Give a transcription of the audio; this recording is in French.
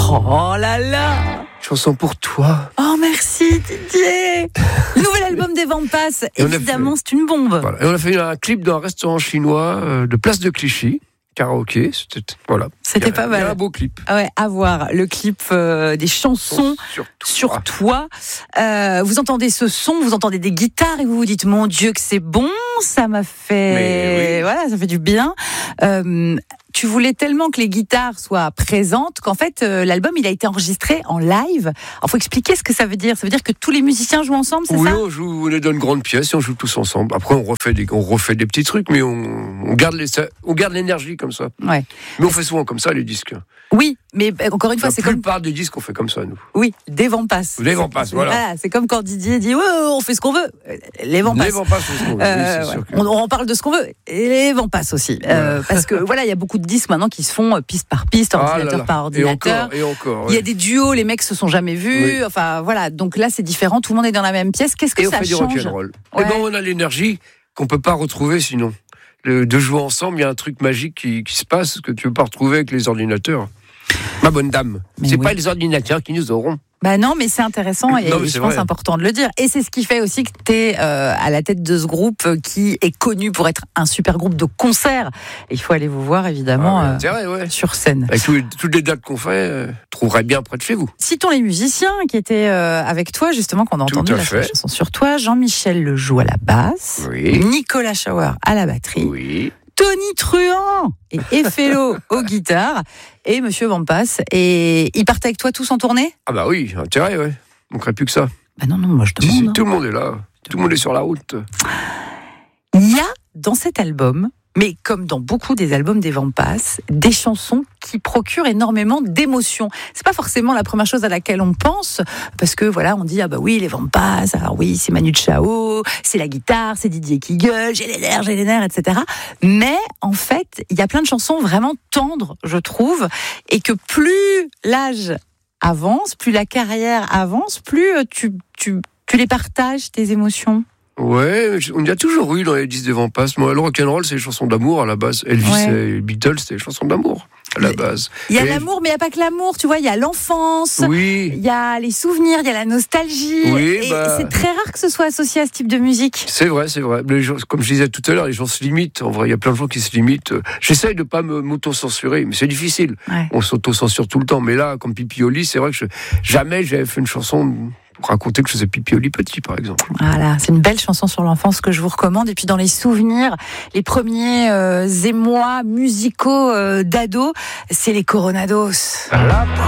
Oh là là. Chanson pour toi. Oh merci Didier. Nouvel album des Vampas, évidemment c'est une bombe. Voilà. Et on a fait un clip dans un restaurant chinois de Place de Clichy. Karaoké, c'était pas mal. Il y a un beau clip. Ouais, à voir le clip des chansons sur toi. Vous entendez ce son, vous entendez des guitares et vous vous dites mon Dieu que c'est bon, ça m'a fait, voilà, ça fait du bien. Tu voulais tellement que les guitares soient présentes qu'en fait l'album il a été enregistré en live. Alors faut expliquer ce que ça veut dire. Ça veut dire que tous les musiciens jouent ensemble, c'est ça ? Oui, on est dans une grande pièce et on joue tous ensemble. Après on refait des petits trucs, mais on garde l'énergie comme ça. Ouais. Mais on fait souvent comme ça les disques. Oui, mais encore une fois, c'est comme... La plupart des disques, on fait comme ça, nous. Oui, des Vampas. Les Vampas, voilà. C'est comme quand Didier dit on fait ce qu'on veut. Les Vampas. Les Vampas, c'est ce qu'on veut. Oui, c'est sûr que... on en parle de ce qu'on veut. Et les Vampas aussi. Parce que voilà, il y a beaucoup de disques maintenant qui se font piste par piste, ordinateur par ordinateur. Et encore. Il y a des duos, les mecs se sont jamais vus. Oui. Enfin, voilà. Donc là, c'est différent. Tout le monde est dans la même pièce. Qu'est-ce que ça change ? Et on fait du rock'n'roll. Et ben, on a l'énergie qu'on peut pas retrouver sinon. De jouer ensemble, il y a un truc magique qui se passe que tu peux pas retrouver avec les ordinateurs. Ma bonne dame, c'est pas les ordinateurs qui nous auront. Bah non, mais c'est intéressant et je pense important de le dire. Et c'est ce qui fait aussi que tu es à la tête de ce groupe qui est connu pour être un super groupe de concert. Et il faut aller vous voir évidemment sur scène. Avec toutes les dates qu'on fait, trouverait bien près de chez vous. Citons les musiciens qui étaient avec toi justement, qu'on a entendu la chanson sur toi. Jean-Michel Le joue à la basse, Nicolas Schauer à la batterie, Tony Truant et Effello aux guitares et Monsieur Vampas. Et ils partent avec toi tous en tournée ? Ah bah oui, intérêt, ouais. On ne manquerait plus que ça. Bah non, moi je demande. Si, tout le monde est là. Tout le monde est sur la route. Il y a dans cet album, mais comme dans beaucoup des albums des Vampas, des chansons qui procurent énormément d'émotions. C'est pas forcément la première chose à laquelle on pense, parce que voilà, on dit ah bah oui les Vampas, alors oui c'est Manu Chao, c'est la guitare, c'est Didier qui gueule, j'ai les nerfs, etc. Mais en fait, il y a plein de chansons vraiment tendres, je trouve, et que plus l'âge avance, plus la carrière avance, plus tu les partages tes émotions. Ouais, on y a toujours eu dans les disques des Vampas. Moi, le rock'n'roll, c'est des chansons d'amour à la base. Elvis et les Beatles, c'est des chansons d'amour à la base. Il y a l'amour, mais il n'y a pas que l'amour, tu vois. Il y a l'enfance, il y a les souvenirs, il y a la nostalgie. Et c'est très rare que ce soit associé à ce type de musique. C'est vrai. Les gens, comme je disais tout à l'heure, les gens se limitent. En vrai, il y a plein de gens qui se limitent. J'essaye de ne pas m'auto-censurer, mais c'est difficile. Ouais. On s'auto-censure tout le temps. Mais là, comme Pipi au lit, c'est vrai que jamais j'avais fait une chanson... raconter que je faisais pipi au lit petit, par exemple. Voilà, c'est une belle chanson sur l'enfance que je vous recommande. Et puis dans les souvenirs, les premiers émois musicaux d'ado, c'est les Coronados.